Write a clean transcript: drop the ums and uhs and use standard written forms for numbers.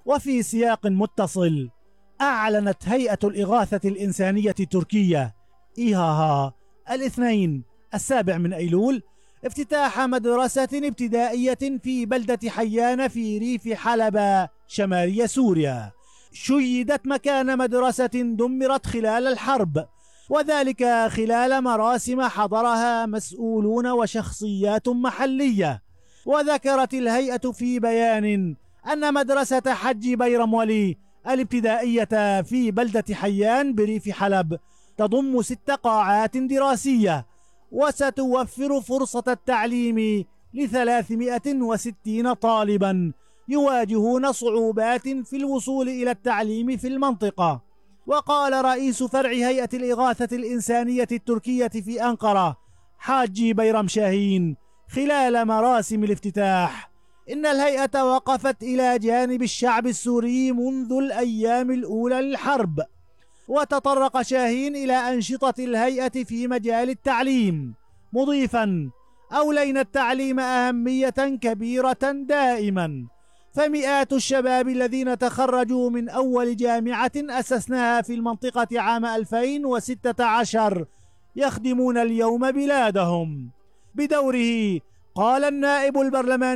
وفي سياق متصل، أعلنت هيئة الإغاثة الإنسانية التركية إيهاها الاثنين 7 من أيلول افتتاح مدرسة ابتدائية في بلدة حيان في ريف حلب شمالي سوريا، شيدت مكان مدرسة دمرت خلال الحرب، وذلك خلال مراسم حضرها مسؤولون وشخصيات محلية. وذكرت الهيئة في بيان أن مدرسة حج بيرم ولي الابتدائية في بلدة حيان بريف حلب تضم 6 قاعات دراسية، وستوفر فرصة التعليم ل360 طالبا يواجهون صعوبات في الوصول إلى التعليم في المنطقة. وقال رئيس فرع هيئة الإغاثة الإنسانية التركية في أنقرة حاجي بيرم شاهين خلال مراسم الافتتاح إن الهيئة وقفت إلى جانب الشعب السوري منذ الأيام الأولى للحرب. وتطرق شاهين إلى أنشطة الهيئة في مجال التعليم، مضيفا: أولينا التعليم أهمية كبيرة دائما، فمئات الشباب الذين تخرجوا من أول جامعة أسسناها في المنطقة عام 2016 يخدمون اليوم بلادهم. بدوره قال النائب البرلماني